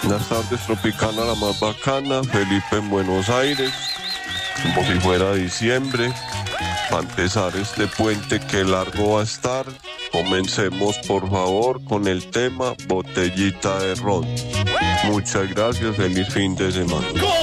Buenas tardes, Tropicana, la más bacana. Felipe en Buenos Aires, como si fuera diciembre. Para empezar este puente, que largo va a estar. Comencemos, por favor, con el tema Botellita de Ron. Muchas gracias, feliz fin de semana.